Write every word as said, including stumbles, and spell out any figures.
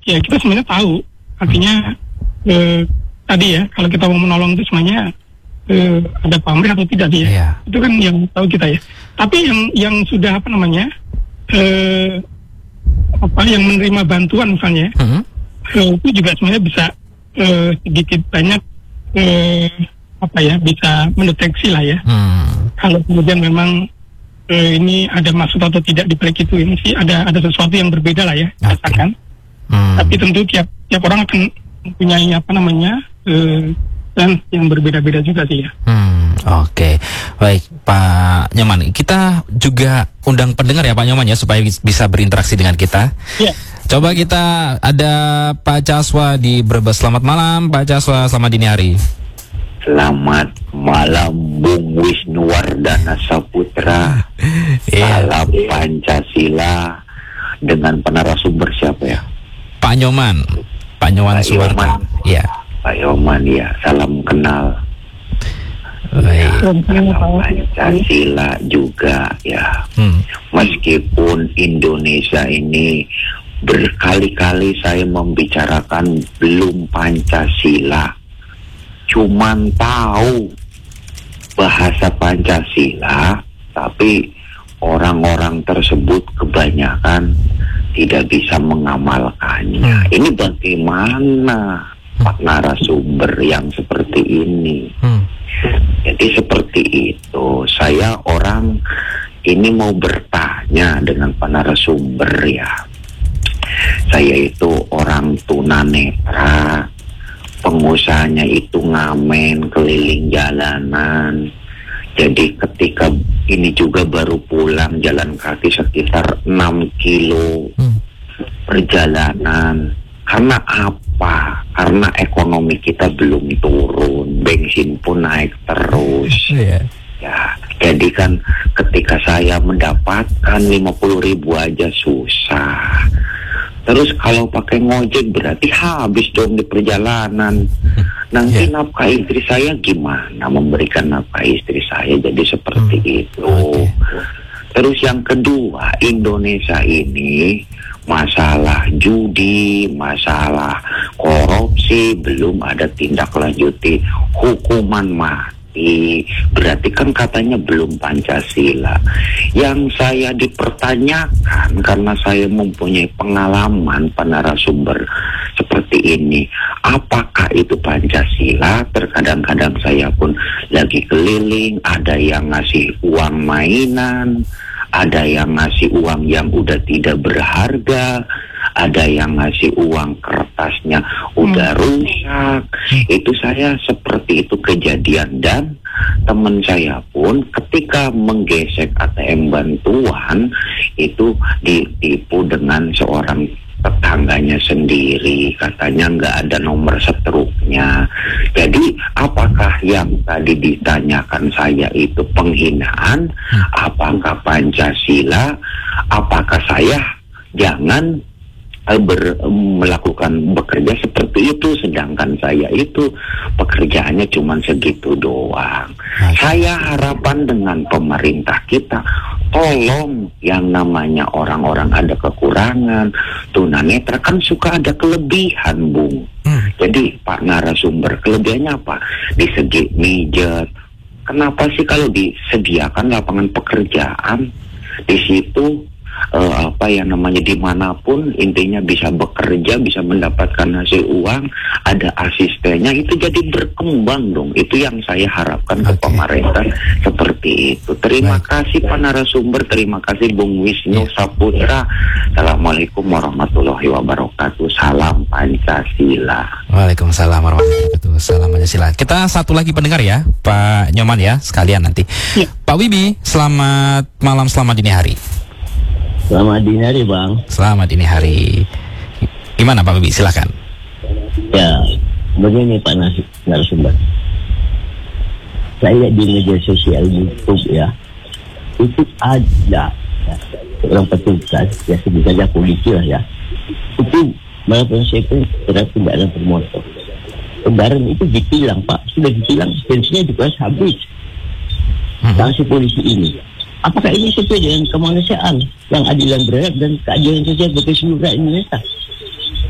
ya kita sebenarnya tahu artinya eh, tadi ya kalau kita mau menolong itu semuanya eh, ada pamrih atau tidak dia yeah. itu kan yang tahu kita ya. Tapi yang yang sudah apa namanya eh, apa yang menerima bantuan misalnya mm-hmm. eh, itu juga sebenarnya bisa eh, sedikit banyak eh, apa ya bisa mendeteksi lah ya. Mm. Kalau kemudian memang eh, ini ada maksud atau tidak di balik itu, ini sih ada ada sesuatu yang berbeda lah ya, katakan. Okay. Hmm. Tapi tentu tiap tiap orang akan mempunyai apa namanya eh, dan yang berbeda-beda juga sih ya. Hmm, Oke, okay. Baik Pak Nyoman, kita juga undang pendengar ya Pak Nyoman ya supaya bisa berinteraksi dengan kita. Ya. Coba kita ada Pak Caswa di Brebes. Selamat malam Pak Caswa, selamat dini hari. Selamat malam Bung Wisnuwardana Saputra. Yeah. Salam Pancasila. Dengan penarasumber siapa ya? Pak Nyoman, Pak Nyoman Suwarta. Ya. Pak Yoman ya, salam kenal. Baik. Salam Pancasila juga ya. Hmm. Meskipun Indonesia ini berkali-kali saya membicarakan belum Pancasila, cuman tahu bahasa Pancasila, tapi orang-orang tersebut kebanyakan tidak bisa mengamalkannya. Hmm. Ini bagaimana hmm. Pak narasumber yang seperti ini? Hmm. Jadi seperti itu. Saya orang ini mau bertanya dengan Pak narasumber ya. Saya itu orang tunanetra, pengusahanya itu ngamen keliling jalanan. Jadi ketika ini juga baru pulang jalan kaki sekitar enam kilo hmm. perjalanan. Karena apa? Karena ekonomi kita belum turun, bensin pun naik terus. Yeah. Ya, jadi kan ketika saya mendapatkan lima puluh ribu aja susah. Terus kalau pakai ngojek berarti habis dong di perjalanan. Nanti yeah. nafkah istri saya gimana? Memberikan nafkah istri saya jadi seperti hmm. itu. Okay. Terus yang kedua, Indonesia ini masalah judi, masalah korupsi, belum ada tindak lanjuti hukuman mati. Berarti kan katanya belum Pancasila. Yang saya dipertanyakan karena saya mempunyai pengalaman penarasumber seperti ini, apakah itu Pancasila? Terkadang-kadang saya pun lagi keliling, ada yang ngasih uang mainan, ada yang ngasih uang yang udah tidak berharga, ada yang ngasih uang kertasnya udah hmm. rusak. Itu saya seperti itu kejadian. Dan teman saya pun ketika menggesek A T M bantuan itu ditipu dengan seorang tetangganya sendiri, katanya nggak ada nomor setruknya. Jadi apakah yang tadi ditanyakan saya itu penghinaan? Apakah Pancasila? Apakah saya jangan ber, melakukan bekerja seperti itu, sedangkan saya itu pekerjaannya cuma segitu doang. Saya harapan dengan pemerintah kita, tolong yang namanya orang-orang ada kekurangan, tunanetra kan suka ada kelebihan, Bung. Hmm. Jadi Pak narasumber, kelebihannya apa? Di segi mijet. Kenapa sih kalau disediakan lapangan pekerjaan di situ? Uh, apa yang namanya dimanapun intinya bisa bekerja, bisa mendapatkan hasil uang, ada asistennya, itu jadi berkembang dong. Itu yang saya harapkan okay. ke pemerintah seperti itu. Terima Baik. kasih Pak narasumber, terima kasih Bung Wisnu yeah. Saputra. Assalamualaikum warahmatullahi wabarakatuh. Salam Pancasila. Waalaikumsalam warahmatullahi wabarakatuh. Salam Pancasila. Kita satu lagi pendengar ya, Pak Nyoman ya, sekalian nanti. Yeah. Pak Wibi, selamat malam, selamat dini hari. Selamat dini hari, Bang. Selamat dini hari. Gimana Pak Bibi, silakan. Ya, begini Pak narasumber. Saya di media sosial YouTube ya, itu ada ya, orang petugas, ya sebut saja polisi lah ya, itu melakukan sekuen terhadap kendaraan bermotor. Kendaraan itu ditilang Pak, sudah ditilang, bensinnya juga habis. Dan si polisi ini, apakah ini sesuai dengan kemanusiaan yang adilan beradab dan keadilan sosial bagi seluruh rakyat Indonesia?